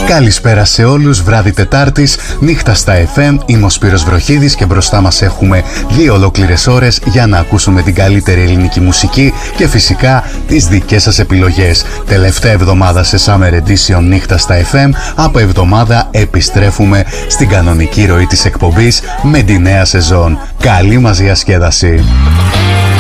Καλησπέρα σε όλους, βράδυ Τετάρτης, νύχτα στα FM, είμαι ο Σπύρος Βροχίδης και μπροστά μας έχουμε 2 ολόκληρες ώρες για να ακούσουμε την καλύτερη ελληνική μουσική και φυσικά τις δικές σας επιλογές. Τελευταία εβδομάδα σε Summer Edition νύχτα στα FM, από εβδομάδα επιστρέφουμε στην κανονική ροή της εκπομπής με τη νέα σεζόν. Καλή μας διασκέδαση!